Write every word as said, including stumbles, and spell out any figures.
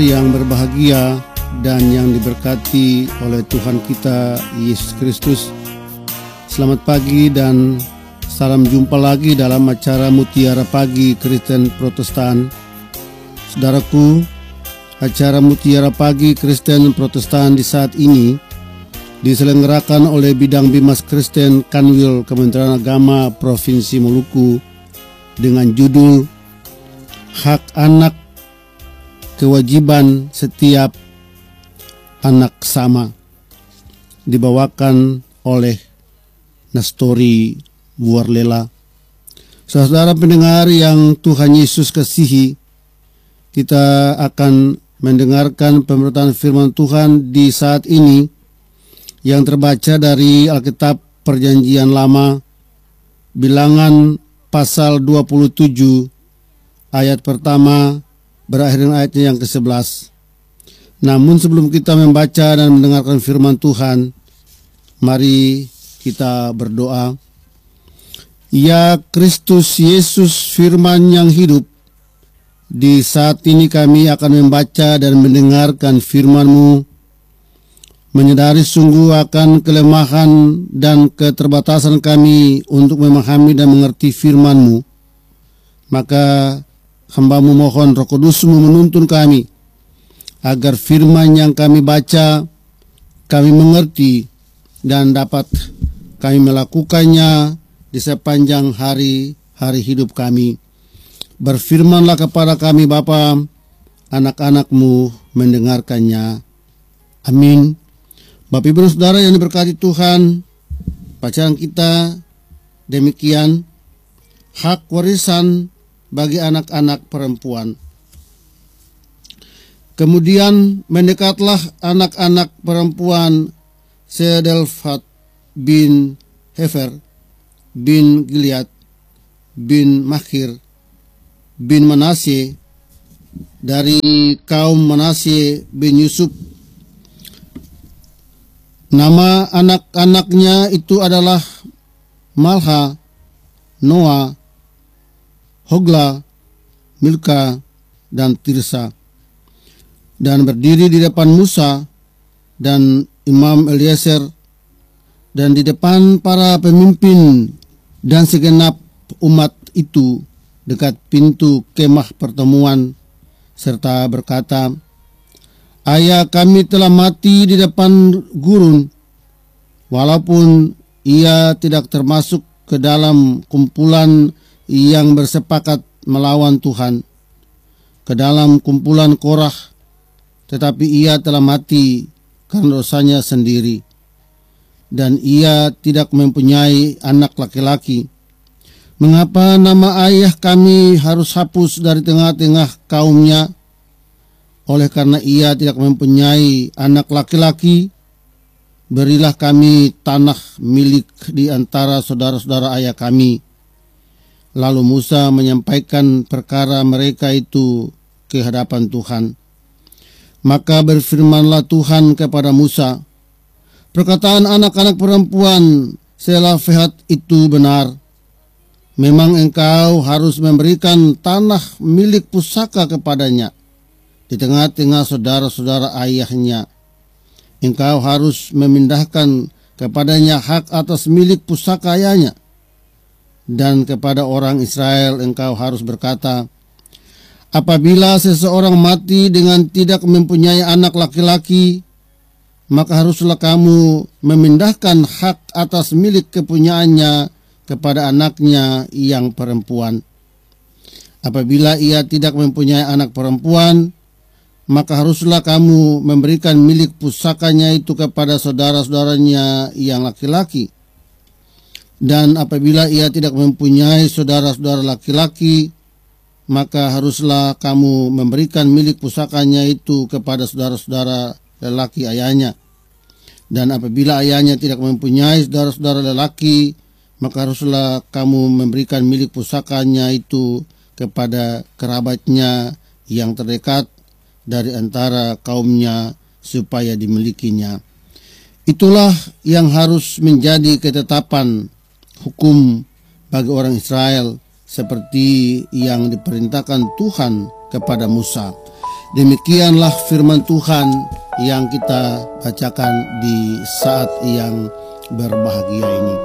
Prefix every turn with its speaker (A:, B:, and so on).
A: Yang berbahagia dan yang diberkati oleh Tuhan kita Yesus Kristus, selamat pagi dan salam jumpa lagi dalam acara Mutiara Pagi Kristen Protestan. Saudaraku, acara Mutiara Pagi Kristen Protestan di saat ini diselenggarakan oleh Bidang Bimas Kristen Kanwil Kementerian Agama Provinsi Maluku dengan judul Hak Anak, Kewajiban Setiap Anak Sama, dibawakan oleh Nastori Buarlela. Saudara pendengar yang Tuhan Yesus kasihi, kita akan mendengarkan pemberitaan firman Tuhan di saat ini yang terbaca dari Alkitab Perjanjian Lama, Bilangan pasal dua puluh tujuh ayat pertama berakhir dengan ayatnya yang kesebelas. Namun sebelum kita membaca dan mendengarkan firman Tuhan, mari kita berdoa. Ya Kristus Yesus, firman yang hidup, di saat ini kami akan membaca dan mendengarkan firman-Mu, menyadari sungguh akan kelemahan dan keterbatasan kami untuk memahami dan mengerti firman-Mu. Maka hamba-Mu mohon Roh Kudus-Mu menuntun kami, agar firman yang kami baca, kami mengerti dan dapat kami melakukannya di sepanjang hari-hari hidup kami. Berfirmanlah kepada kami Bapa, anak-anak-Mu mendengarkannya. Amin. Bapak Ibu Saudara yang diberkati Tuhan, bacaan kita demikian, hak warisan bagi anak-anak perempuan. Kemudian mendekatlah anak-anak perempuan Sedelfat bin Hefer bin Gilead bin Makhir bin Manasye dari kaum Manasye bin Yusuf. Nama anak-anaknya itu adalah Malha, Noah, Hogla, Milka, dan Tirsa. Dan berdiri di depan Musa dan Imam Eliezer dan di depan para pemimpin dan segenap umat itu dekat pintu kemah pertemuan, serta berkata, ayah kami telah mati di depan gurun, walaupun ia tidak termasuk ke dalam kumpulan yang bersepakat melawan Tuhan, ke dalam kumpulan Korah, tetapi ia telah mati karena dosanya sendiri, dan ia tidak mempunyai anak laki-laki. Mengapa nama ayah kami harus hapus dari tengah-tengah kaumnya? Oleh karena ia tidak mempunyai anak laki-laki, berilah kami tanah milik di antara saudara-saudara ayah kami. Lalu Musa menyampaikan perkara mereka itu ke hadapan Tuhan. Maka berfirmanlah Tuhan kepada Musa, perkataan anak-anak perempuan Selafehat itu benar. Memang engkau harus memberikan tanah milik pusaka kepadanya di tengah-tengah saudara-saudara ayahnya. Engkau harus memindahkan kepadanya hak atas milik pusaka ayahnya. Dan kepada orang Israel engkau harus berkata, apabila seseorang mati dengan tidak mempunyai anak laki-laki, maka haruslah kamu memindahkan hak atas milik kepunyaannya kepada anaknya yang perempuan. Apabila ia tidak mempunyai anak perempuan, maka haruslah kamu memberikan milik pusakanya itu kepada saudara-saudaranya yang laki-laki. Dan apabila ia tidak mempunyai saudara-saudara laki-laki, maka haruslah kamu memberikan milik pusakanya itu kepada saudara-saudara lelaki ayahnya. Dan apabila ayahnya tidak mempunyai saudara-saudara lelaki, maka haruslah kamu memberikan milik pusakanya itu kepada kerabatnya yang terdekat dari antara kaumnya supaya dimilikinya. Itulah yang harus menjadi ketetapan hukum bagi orang Israel seperti yang diperintahkan Tuhan kepada Musa. Demikianlah firman Tuhan yang kita bacakan di saat yang berbahagia ini.